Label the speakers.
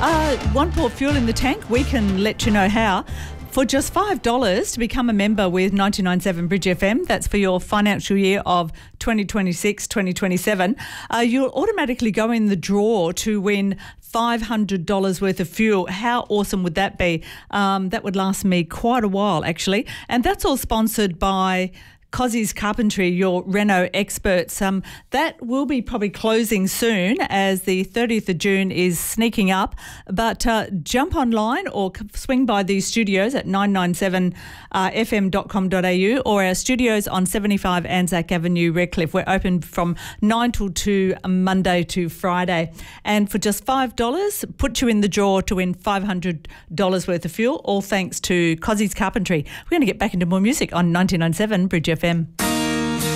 Speaker 1: Want more fuel in the tank? We can let you know how. For just $5 to become a member with 99.7 Bridge FM, that's for your financial year of 2026-2027, you'll automatically go in the draw to win $500 worth of fuel. How awesome would that be? That would last me quite a while, actually. And that's all sponsored by Cozzie's Carpentry, your Renault experts. That will be probably closing soon as the 30th of June is sneaking up. But jump online or swing by these studios at 997fm.com.au or our studios on 75 Anzac Avenue, Redcliffe. We're open from 9 till 2 Monday to Friday. And for just $5, put you in the draw to win $500 worth of fuel, all thanks to Cozzie's Carpentry. We're going to get back into more music on 99.7 Bridge FM.